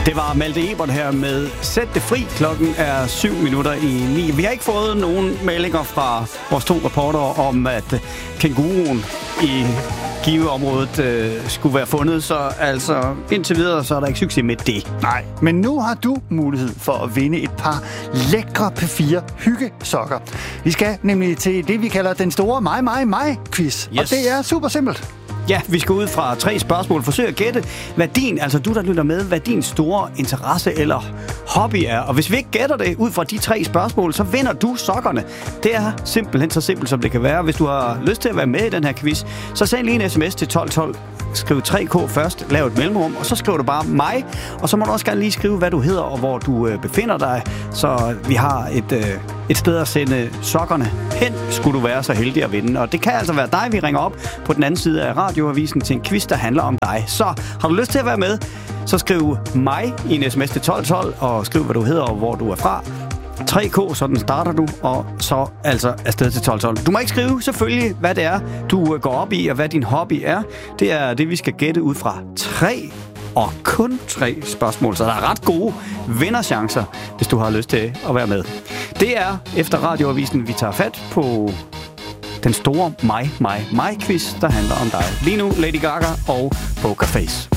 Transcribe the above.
Det var Malte Ebert her med Sæt det fri. Klokken er 7:07. Vi har ikke fået nogen meldinger fra vores 2 reportere om, at kænguruen i Give-området skulle være fundet. Så altså, indtil videre, så er der ikke succes med det. Nej, men nu har du mulighed for at vinde et par lækre P4 hyggesokker. Vi skal nemlig til det, vi kalder den store mig-quiz. Yes. Og det er super simpelt. Ja, vi skal ud fra 3 spørgsmål. Forsøg at gætte, hvad din, altså du der lytter med, hvad din store interesse eller hobby er. Og hvis vi ikke gætter det ud fra de 3 spørgsmål, så vinder du sokkerne. Det er simpelthen så simpelt, som det kan være. Hvis du har lyst til at være med i den her quiz, så send lige en sms til 1212. Skriv 3K først, lav et mellemrum, og så skriver du bare mig. Og så må du også gerne lige skrive, hvad du hedder og hvor du befinder dig. Så vi har et sted at sende sokkerne hen, skulle du være så heldig at vinde. Og det kan altså være dig, vi ringer op på den anden side af radioavisen til en quiz, der handler om dig. Så har du lyst til at være med, så skriv mig i en sms til 1212, og skriv, hvad du hedder og hvor du er fra. 3K, sådan starter du, og så altså afsted til 1212. Du må ikke skrive selvfølgelig, hvad det er, du går op i, og hvad din hobby er. Det er det, vi skal gætte ud fra 3 og kun 3 spørgsmål, så der er ret gode vinderchancer, hvis du har lyst til at være med. Det er efter radioavisen, vi tager fat på den store mig-quiz, der handler om dig. Lige nu Lady Gaga og Poker Face.